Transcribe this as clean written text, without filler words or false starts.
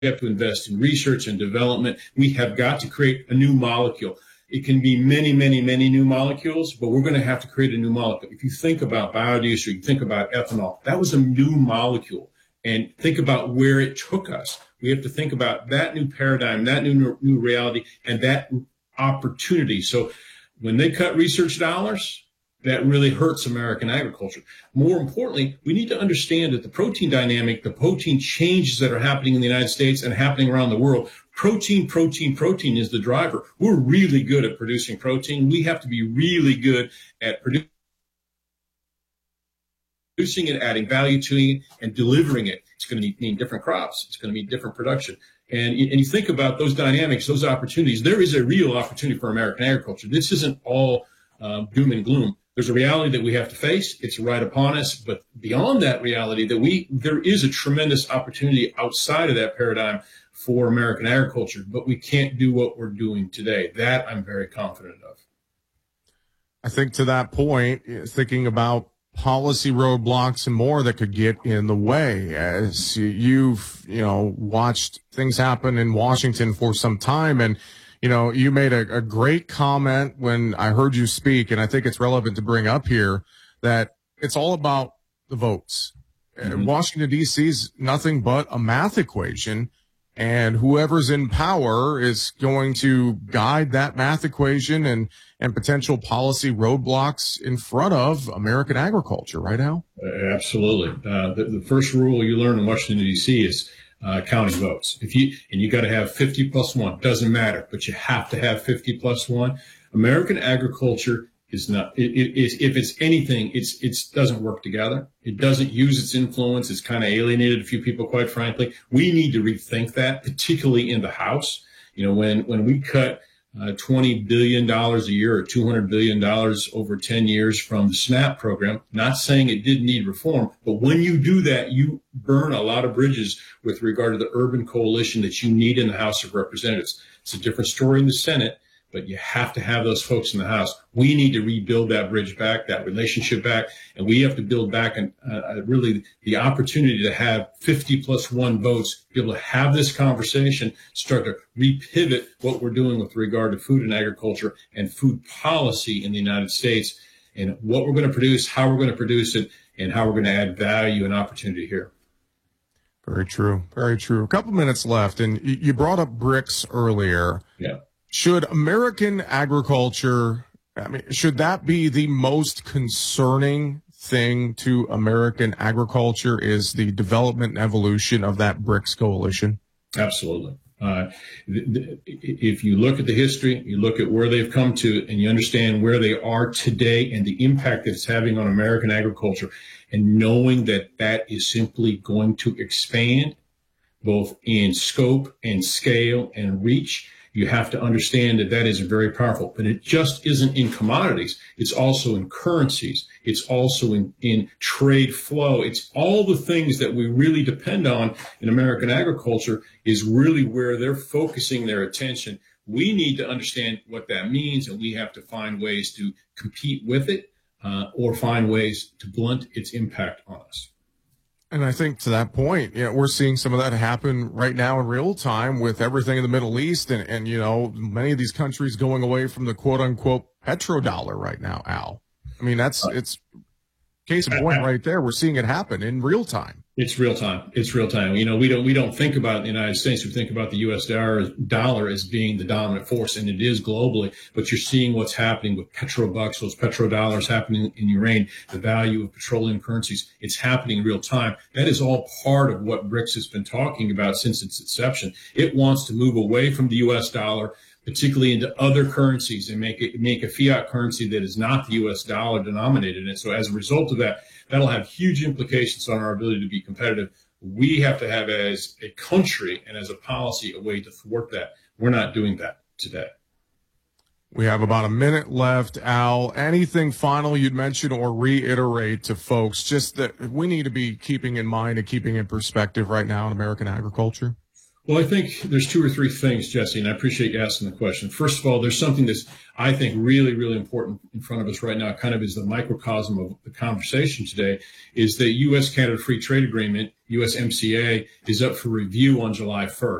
have to invest in research and development. We have got to create a new molecule. It can be many, many, many new molecules, but we're going to have to create a new molecule. If you think about biodiesel, you think about ethanol, that was a new molecule. And think about where it took us. We have to think about that new paradigm, that new reality, and that opportunity. So when they cut research dollars, that really hurts American agriculture. More importantly, we need to understand that the protein dynamic, the protein changes that are happening in the United States and happening around the world, protein is the driver. We're really good at producing protein. We have to be really good at producing it, adding value to it, and delivering it. It's going to mean different crops. It's going to mean different production. And you think about those dynamics, those opportunities. There is a real opportunity for American agriculture. This isn't all doom and gloom. There's a reality that we have to face. It's right upon us. But beyond that reality, there is a tremendous opportunity outside of that paradigm for American agriculture. But we can't do what we're doing today. That I'm very confident of. I think to that point, thinking about policy roadblocks and more that could get in the way, as you've watched things happen in Washington for some time. And you made a great comment when I heard you speak, and I think it's relevant to bring up here that it's all about the votes. Mm-hmm. Washington, D.C. is nothing but a math equation, and whoever's in power is going to guide that math equation and potential policy roadblocks in front of American agriculture, right, Al? Absolutely. The first rule you learn in Washington, D.C. is counting votes. You got to have 50 plus one. Doesn't matter, but you have to have 50 plus one. American agriculture is not. If it's anything, it doesn't work together. It doesn't use its influence. It's kind of alienated a few people, quite frankly. We need to rethink that, particularly in the House. When we cut $20 billion a year or $200 billion over 10 years from the SNAP program. Not saying it didn't need reform, but when you do that, you burn a lot of bridges with regard to the urban coalition that you need in the House of Representatives. It's a different story in the Senate, but you have to have those folks in the House. We need to rebuild that bridge back, that relationship back, and we have to build back really the opportunity to have 50 plus one votes, be able to have this conversation, start to repivot what we're doing with regard to food and agriculture and food policy in the United States, and what we're going to produce, how we're going to produce it, and how we're going to add value and opportunity here. Very true. Very true. A couple minutes left, and you brought up BRICS earlier. Yeah. Should American agriculture, should that be the most concerning thing to American agriculture, is the development and evolution of that BRICS coalition? Absolutely. If you look at the history, you look at where they've come to, and you understand where they are today and the impact that it's having on American agriculture, and knowing that that is simply going to expand both in scope and scale and reach, you have to understand that that is very powerful. But it just isn't in commodities. It's also in currencies. It's also in trade flow. It's all the things that we really depend on in American agriculture is really where they're focusing their attention. We need to understand what that means, and we have to find ways to compete with it or find ways to blunt its impact on us. And I think to that point, we're seeing some of that happen right now in real time with everything in the Middle East and many of these countries going away from the quote unquote petrodollar right now, Al. It's case in point right there. We're seeing it happen in real time. It's real time. It's real time. We don't think about it in the United States. We think about the U.S. dollar as being the dominant force, and it is globally. But you're seeing what's happening with petrobucks, those petrodollars happening in Ukraine, the value of petroleum currencies. It's happening in real time. That is all part of what BRICS has been talking about since its inception. It wants to move away from the U.S. dollar, particularly into other currencies, and make a fiat currency that is not the U.S. dollar denominated. And so as a result of that, that'll have huge implications on our ability to be competitive. We have to have, as a country and as a policy, a way to thwart that. We're not doing that today. We have about a minute left, Al. Anything final you'd mention or reiterate to folks, just that we need to be keeping in mind and keeping in perspective right now in American agriculture? Well, I think there's two or three things, Jesse, and I appreciate you asking the question. First of all, there's something that's, I think, really, really important in front of us right now, kind of is the microcosm of the conversation today, is the U.S.-Canada Free Trade Agreement, USMCA, is up for review on July 1st.